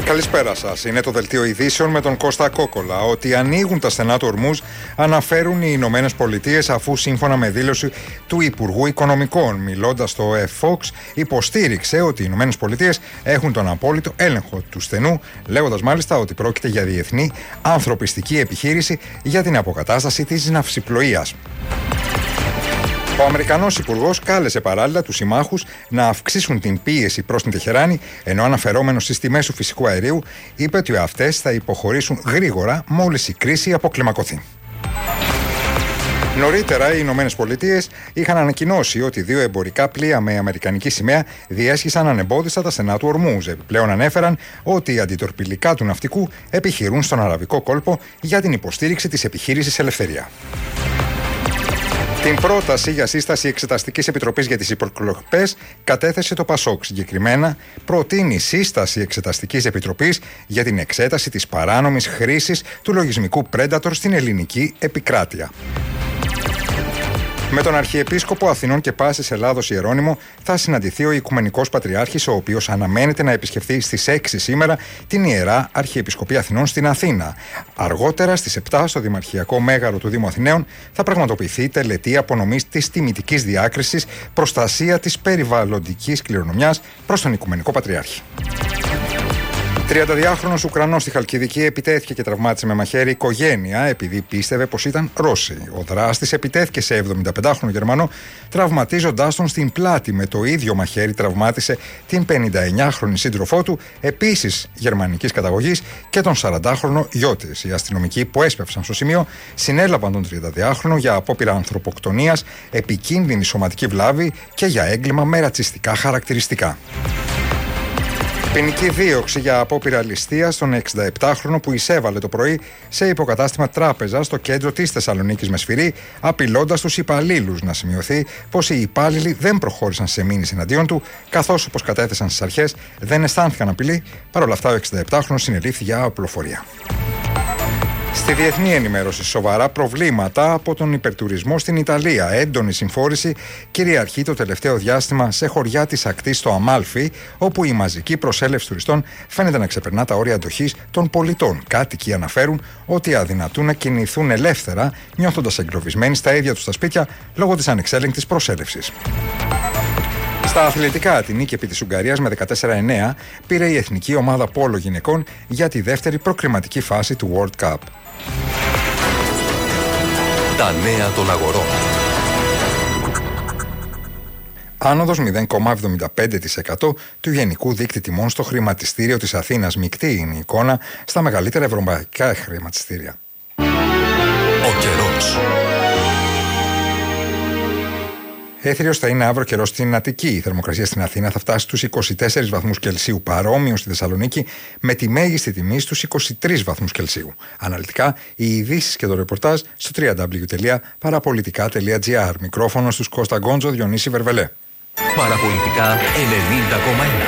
Καλησπέρα σας. Είναι το δελτίο ειδήσεων με τον Κώστα Κόκολα. Ότι ανοίγουν τα στενά του Ορμούζ αναφέρουν οι Ηνωμένες Πολιτείες, αφού σύμφωνα με δήλωση του Υπουργού Οικονομικών, μιλώντας στο Fox, υποστήριξε ότι οι Ηνωμένες Πολιτείες έχουν τον απόλυτο έλεγχο του στενού, λέγοντας μάλιστα ότι πρόκειται για διεθνή ανθρωπιστική επιχείρηση για την αποκατάσταση της ναυσιπλοείας. Ο Αμερικανός Υπουργός κάλεσε παράλληλα τους συμμάχους να αυξήσουν την πίεση προς την Τεχεράνη, ενώ αναφερόμενος στις τιμές του φυσικού αερίου είπε ότι αυτές θα υποχωρήσουν γρήγορα μόλις η κρίση αποκλιμακωθεί. Νωρίτερα, οι Ηνωμένες Πολιτείες είχαν ανακοινώσει ότι 2 εμπορικά πλοία με αμερικανική σημαία διέσχισαν ανεμπόδιστα τα στενά του Ορμούζ. Επιπλέον ανέφεραν ότι οι αντιτορπιλικά του ναυτικού επιχειρούν στον Αραβικό κόλπο για την υποστήριξη της επιχείρησης Ελευθερία. Την πρόταση για σύσταση Εξεταστικής Επιτροπής για τις Υποκλοπές κατέθεσε το ΠΑΣΟΚ. Συγκεκριμένα, προτείνει σύσταση Εξεταστικής Επιτροπής για την εξέταση της παράνομης χρήσης του λογισμικού Predator στην ελληνική επικράτεια. Με τον Αρχιεπίσκοπο Αθηνών και Πάσης Ελλάδος Ιερώνυμο θα συναντηθεί ο Οικουμενικός Πατριάρχης, ο οποίος αναμένεται να επισκεφθεί στις 6 σήμερα την Ιερά Αρχιεπισκοπή Αθηνών στην Αθήνα. Αργότερα στις 7 στο Δημαρχιακό Μέγαρο του Δήμου Αθηναίων θα πραγματοποιηθεί τελετή απονομής της τιμητικής διάκρισης προστασία της περιβαλλοντικής κληρονομιάς προς τον Οικουμενικό Πατριάρχη. 32χρονος Ουκρανός στη Χαλκιδική επιτέθηκε και τραυμάτισε με μαχαίρι οικογένεια επειδή πίστευε πως ήταν Ρώσοι. Ο δράστης επιτέθηκε σε 75χρονο Γερμανό, τραυματίζοντάς τον στην πλάτη. Με το ίδιο μαχαίρι τραυμάτισε την 59χρονη σύντροφό του, επίσης γερμανικής καταγωγής, και τον 40χρονο γιο της. Οι αστυνομικοί που έσπευσαν στο σημείο συνέλαβαν τον 32χρονο για απόπειρα ανθρωποκτονίας, επικίνδυνη σωματική βλάβη και για έγκλημα με ρατσιστικά χαρακτηριστικά. Ποινική δίωξη για απόπειρα ληστείας στον 67χρονο που εισέβαλε το πρωί σε υποκατάστημα τράπεζα στο κέντρο της Θεσσαλονίκης με σφυρί, απειλώντας τους υπαλλήλους. Να σημειωθεί πως οι υπάλληλοι δεν προχώρησαν σε μήνυση εναντίον του, καθώς, όπως κατέθεσαν στις αρχές, δεν αισθάνθηκαν απειλή. Παρ' όλα αυτά, ο 67χρονος συνελήφθη για οπλοφορία. Στη διεθνή ενημέρωση, σοβαρά προβλήματα από τον υπερτουρισμό στην Ιταλία. Έντονη συμφόρηση κυριαρχεί το τελευταίο διάστημα σε χωριά της ακτής στο Αμάλφι, όπου η μαζική προσέλευση τουριστών φαίνεται να ξεπερνά τα όρια αντοχής των πολιτών. Κάτοικοι αναφέρουν ότι αδυνατούν να κινηθούν ελεύθερα, νιώθοντας εγκλωβισμένοι στα ίδια τους τα σπίτια λόγω της ανεξέλεγκτης προσέλευσης. Στα αθλητικά, την νίκη επί της Ουγγαρίας με 14-9 πήρε η εθνική ομάδα πόλο γυναικών για τη δεύτερη προκριματική φάση του World Cup. Τα νέα των αγορών. Άνοδος 0,75% του γενικού δείκτη τιμών στο χρηματιστήριο της Αθήνας. Μεικτή είναι η εικόνα στα μεγαλύτερα ευρωπαϊκά χρηματιστήρια. Ο καιρός. Έθριος θα είναι αύριο καιρός στην Αττική. Η θερμοκρασία στην Αθήνα θα φτάσει στους 24 βαθμούς Κελσίου, παρόμοιο στη Θεσσαλονίκη, με τη μέγιστη τιμή στους 23 βαθμούς Κελσίου. Αναλυτικά, οι ειδήσεις και το ρεπορτάζ στο www.parapolitica.gr. Μικρόφωνο στους Κώστα Γκόντζο, Διονύση Βερβελέ. Παραπολιτικά 90,1.